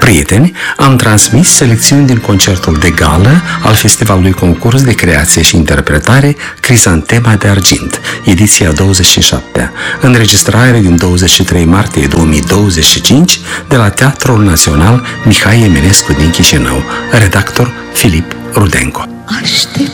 prieteni, am transmis selecțiuni din concertul de gală al Festivalului Concurs de Creație și Interpretare Crizantema de Argint, ediția 27, înregistrare din 23 martie 2025 de la Teatrul Național Mihai Eminescu din Chișinău, redactor Filip Rudenko.